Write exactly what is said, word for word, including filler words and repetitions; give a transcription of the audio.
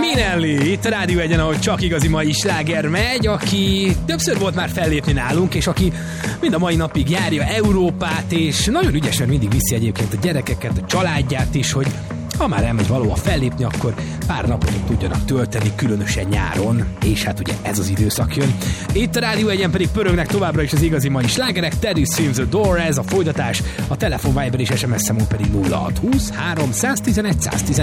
Spinelli, itt a Rádió Egyen, ahol csak igazi mai sláger megy, aki többször volt már fellépni nálunk, és aki mind a mai napig járja Európát, és nagyon ügyesen mindig viszi egyébként a gyerekeket, a családját is, hogy ha már elmegy valahol fellépni, akkor pár napot tudjanak tölteni, különösen nyáron, és hát ugye ez az időszak jön. Itt a Rádió Egyen pedig pörögnek továbbra is az igazi mai slágerek, Teddy Swims The Door, ez a folytatás, a telefon Viber és es em es számunk pedig nulla hat húsz három egy egy egy egy